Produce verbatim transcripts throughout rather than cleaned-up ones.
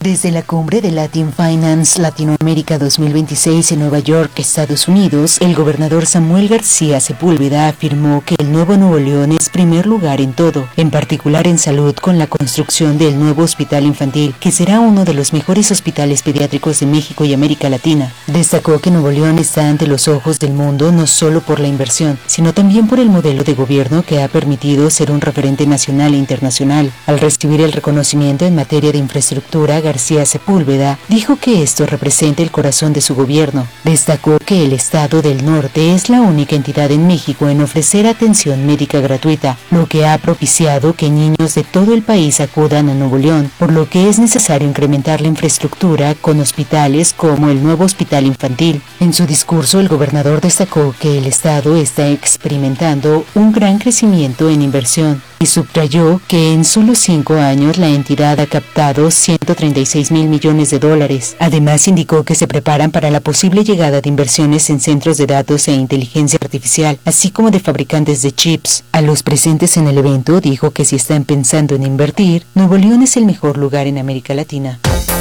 Desde la cumbre de Latin Finance Latinoamérica dos mil veintiséis en Nueva York, Estados Unidos, el gobernador Samuel García Sepúlveda afirmó que el nuevo Nuevo León es primer lugar en todo, en particular en salud, con la construcción del nuevo hospital infantil, que será uno de los mejores hospitales pediátricos de México y América Latina. Destacó que Nuevo León está ante los ojos del mundo no solo por la inversión, sino también por el modelo de gobierno que ha permitido ser un referente nacional e internacional. Al recibir el reconocimiento en materia de infraestructura, García Sepúlveda dijo que esto representa el corazón de su gobierno. Destacó que el Estado del Norte es la única entidad en México en ofrecer atención médica gratuita, lo que ha propiciado que niños de todo el país acudan a Nuevo León, por lo que es necesario incrementar la infraestructura con hospitales como el nuevo hospital infantil. En su discurso, el gobernador destacó que el Estado está experimentando un gran crecimiento en inversión y subrayó que en solo cinco años la entidad ha captado ciento treinta y seis mil millones de dólares. Además, indicó que se preparan para la posible llegada de inversiones en centros de datos e inteligencia artificial, así como de fabricantes de chips. A los presentes en el evento dijo que si están pensando en invertir, Nuevo León es el mejor lugar en América Latina.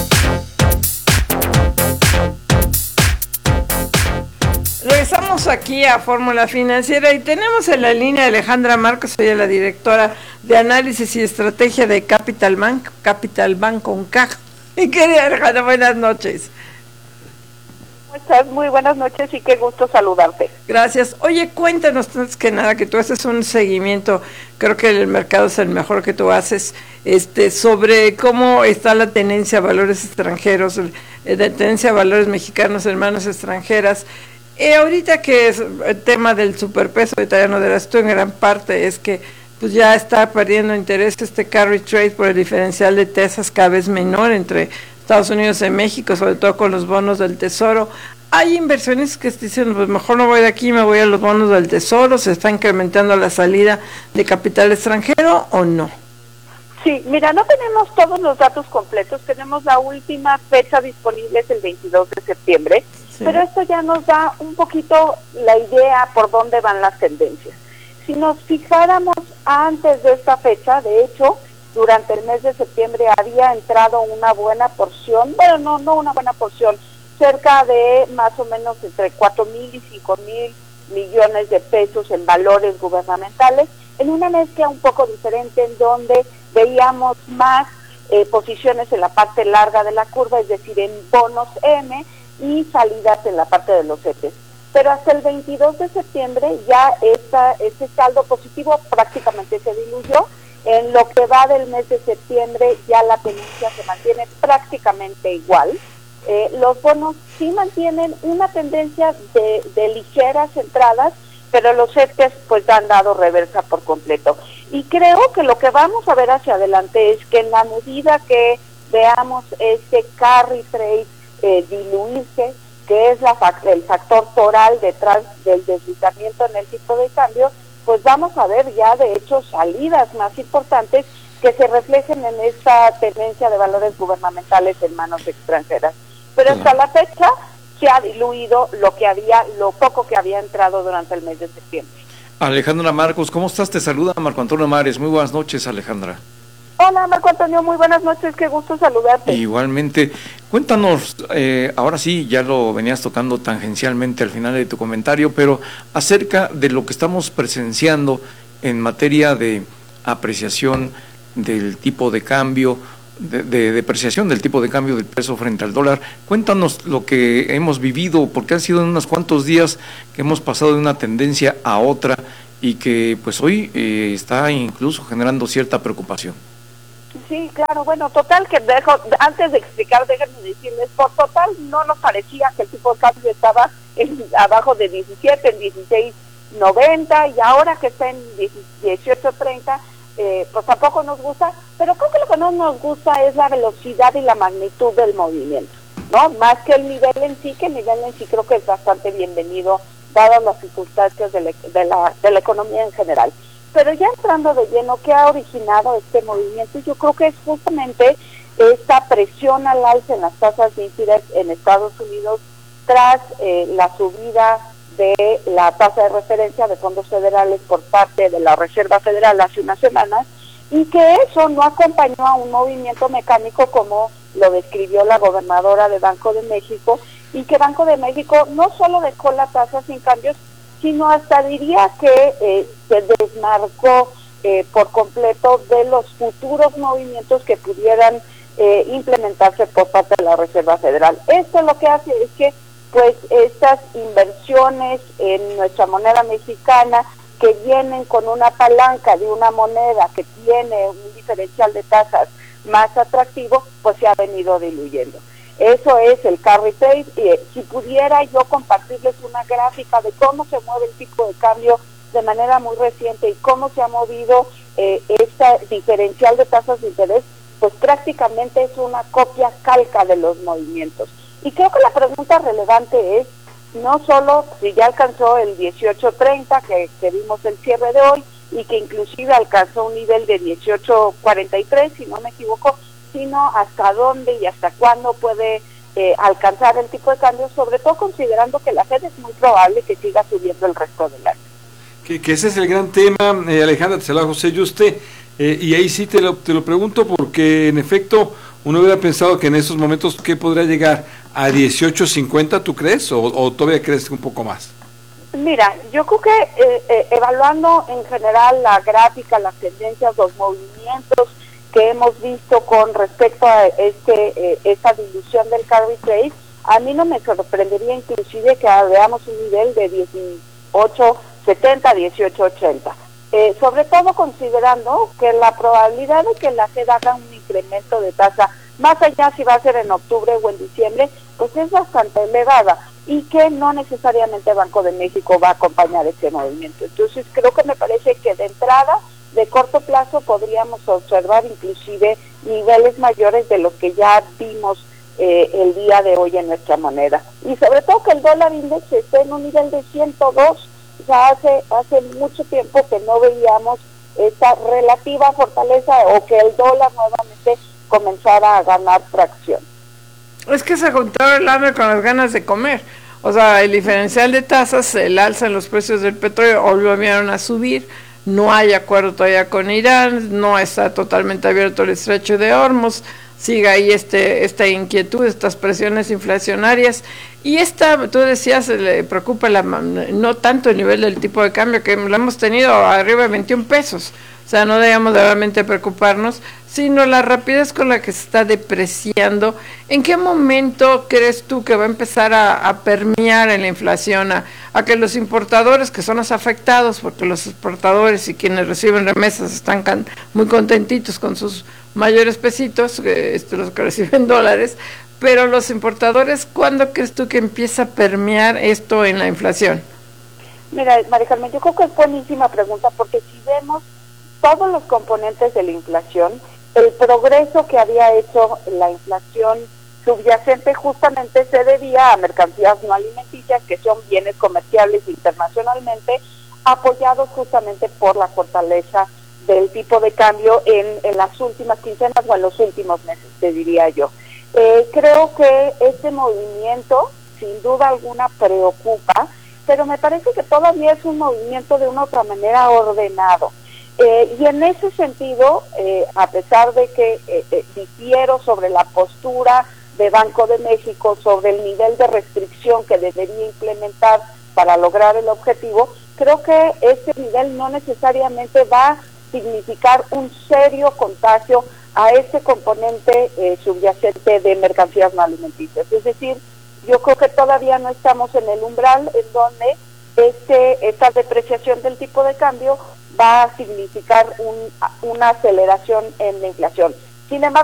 Regresamos aquí a Fórmula Financiera y tenemos en la línea a Alejandra Marcos, ella es la directora de análisis y estrategia de Capital Bank, Capital Bank con K. Y querida Alejandra, buenas noches. ¿Cómo estás? Muy buenas noches y qué gusto saludarte. Gracias. Oye, cuéntanos antes que nada que tú haces un seguimiento, creo que el mercado es el mejor que tú haces, este, sobre cómo está la tenencia a valores extranjeros, la tenencia a valores mexicanos en manos extranjeras. Eh, ahorita que es el tema del superpeso italiano de esto en gran parte es que pues ya está perdiendo interés este carry trade por el diferencial de tasas cada vez menor entre Estados Unidos y México, sobre todo con los bonos del Tesoro. Hay inversiones que dicen, pues mejor no voy de aquí, me voy a los bonos del Tesoro. ¿Se está incrementando la salida de capital extranjero o no? Sí, mira, no tenemos todos los datos completos, tenemos la última fecha disponible, es el veintidós de septiembre, sí. Pero esto ya nos da un poquito la idea por dónde van las tendencias. Si nos fijáramos antes de esta fecha, de hecho, durante el mes de septiembre había entrado una buena porción, bueno, no, no una buena porción, cerca de más o menos entre cuatro mil y cinco mil millones de pesos en valores gubernamentales, en una mezcla un poco diferente en donde veíamos más eh, posiciones en la parte larga de la curva, es decir, en bonos M y salidas en la parte de los E T F. Pero hasta el veintidós de septiembre ya esta, este saldo positivo prácticamente se diluyó. En lo que va del mes de septiembre ya la tendencia se mantiene prácticamente igual. Eh, los bonos sí mantienen una tendencia de, de ligeras entradas, pero los E T F pues han dado reversa por completo. Y creo que lo que vamos a ver hacia adelante es que en la medida que veamos este carry trade eh, diluirse, que es la, el factor toral detrás del deslizamiento en el tipo de cambio, pues vamos a ver ya de hecho salidas más importantes que se reflejen en esta tendencia de valores gubernamentales en manos extranjeras. Pero hasta la fecha se ha diluido lo que había, lo poco que había entrado durante el mes de septiembre. Alejandra Marcos, ¿cómo estás? Te saluda Marco Antonio Mares. Muy buenas noches, Alejandra. Hola, Marco Antonio, muy buenas noches, qué gusto saludarte. Igualmente, cuéntanos, eh, ahora sí, ya lo venías tocando tangencialmente al final de tu comentario, pero acerca de lo que estamos presenciando en materia de apreciación del tipo de cambio, de, de depreciación del tipo de cambio del peso frente al dólar. Cuéntanos lo que hemos vivido, porque han sido en unos cuantos días que hemos pasado de una tendencia a otra y que pues hoy eh, está incluso generando cierta preocupación. Sí, claro, bueno, total, que dejo, antes de explicar, déjenme decirles, por total no nos parecía que el tipo de cambio estaba en, abajo de diecisiete, en dieciséis noventa, y ahora que está en dieciocho treinta, eh, pues tampoco nos gusta, pero creo que lo que no nos gusta es la velocidad y la magnitud del movimiento, ¿no? Más que el nivel en sí, que el nivel en sí creo que es bastante bienvenido, dadas las circunstancias de la, de la, de la economía en general. Pero ya entrando de lleno, ¿qué ha originado este movimiento? Yo creo que es justamente esta presión al alza en las tasas de interés en Estados Unidos tras eh, la subida de la tasa de referencia de fondos federales por parte de la Reserva Federal hace unas semanas, y que eso no acompañó a un movimiento mecánico como lo describió la gobernadora de Banco de México, y que Banco de México no solo dejó la tasa sin cambios, sino hasta diría que eh, se desmarcó eh, por completo de los futuros movimientos que pudieran eh, implementarse por parte de la Reserva Federal. Esto lo que hace es que pues estas inversiones en nuestra moneda mexicana, que vienen con una palanca de una moneda que tiene un diferencial de tasas más atractivo, pues se ha venido diluyendo. Eso es el carry trade. Eh, si pudiera yo compartirles una gráfica de cómo se mueve el tipo de cambio de manera muy reciente y cómo se ha movido eh, este diferencial de tasas de interés, pues prácticamente es una copia calca de los movimientos. Y creo que la pregunta relevante es no solo si ya alcanzó el dieciocho treinta que, que vimos el cierre de hoy y que inclusive alcanzó un nivel de dieciocho cuarenta y tres, si no me equivoco, sino hasta dónde y hasta cuándo puede eh, alcanzar el tipo de cambio, sobre todo considerando que la Fed es muy probable que siga subiendo el resto del año. Que, que ese es el gran tema, eh, Alejandra, te saluda José Yuste, eh, y ahí sí te lo, te lo pregunto porque en efecto uno hubiera pensado que en esos momentos, ¿qué podría llegar? ¿A dieciocho cincuenta tú crees o, o todavía crees un poco más? Mira, yo creo que eh, eh, evaluando en general la gráfica, las tendencias, los movimientos que hemos visto con respecto a este eh, esta dilución del carry trade, a mí no me sorprendería inclusive que veamos un nivel de dieciocho setenta, dieciocho ochenta. Eh, sobre todo considerando que la probabilidad de que la Fed haga un incremento de tasa, más allá si va a ser en octubre o en diciembre, pues es bastante elevada y que no necesariamente Banco de México va a acompañar ese movimiento. Entonces creo que me parece que de entrada, de corto plazo, podríamos observar inclusive niveles mayores de los que ya vimos eh, el día de hoy en nuestra moneda. Y sobre todo que el dólar index esté en un nivel de ciento dos, o sea, hace, hace mucho tiempo que no veíamos esta relativa fortaleza o que el dólar nuevamente comenzara a ganar tracción. Es que se juntaron el hambre con las ganas de comer. O sea, el diferencial de tasas, el alza en los precios del petróleo volvieron a subir. No hay acuerdo todavía con Irán, no está totalmente abierto el estrecho de Hormuz, sigue ahí este esta inquietud, estas presiones inflacionarias. Y esta, tú decías, le preocupa la, no tanto el nivel del tipo de cambio, que lo hemos tenido arriba de veintiún pesos. O sea, no debemos de realmente preocuparnos, sino la rapidez con la que se está depreciando. ¿En qué momento crees tú que va a empezar a, a permear en la inflación, a, a que los importadores, que son los afectados, porque los exportadores y quienes reciben remesas están can, muy contentitos con sus mayores pesitos, eh, esto, los que reciben dólares, pero los importadores, ¿cuándo crees tú que empieza a permear esto en la inflación? Mira, María Carmen, yo creo que es buenísima pregunta, porque si vemos todos los componentes de la inflación, el progreso que había hecho la inflación subyacente justamente se debía a mercancías no alimenticias, que son bienes comerciales internacionalmente, apoyados justamente por la fortaleza del tipo de cambio en, en las últimas quincenas o en los últimos meses, te diría yo. Eh, creo que este movimiento, sin duda alguna, preocupa, pero me parece que todavía es un movimiento de una u otra manera ordenado. Eh, y en ese sentido, eh, a pesar de que eh, eh, difiero sobre la postura de Banco de México, sobre el nivel de restricción que debería implementar para lograr el objetivo, creo que este nivel no necesariamente va a significar un serio contagio a este componente eh, subyacente de mercancías no alimenticias. Es decir, yo creo que todavía no estamos en el umbral en donde este esta depreciación del tipo de cambio va a significar un, una aceleración en la inflación. Sin embargo,